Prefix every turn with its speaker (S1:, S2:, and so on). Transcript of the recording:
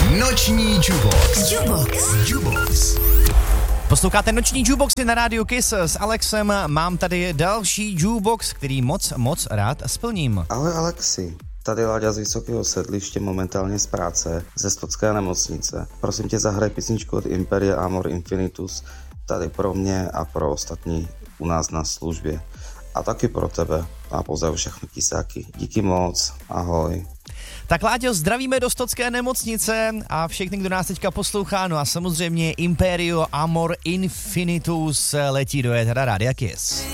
S1: Noční Jukebox.
S2: Posloucháte Noční Jukeboxy na rádiu Kiss s Alexem. Mám tady další Jukebox, který moc rád splním.
S3: Ahoj Alexi. Tady Láďa z Vysokého Sedliště, momentálně z práce, ze Stocké nemocnice. Prosím tě, zahraj písničku od Imperia Amor Infinitus, tady pro mě a pro ostatní u nás na službě. A taky pro tebe a pozdravuji všechny kisáky. Díky moc, ahoj.
S2: Tak Láďo, zdravíme do Stocké nemocnice a všechny, kdo nás teďka poslouchá, no a samozřejmě Imperio Amor Infinitus letí do étera Rádia Kiss.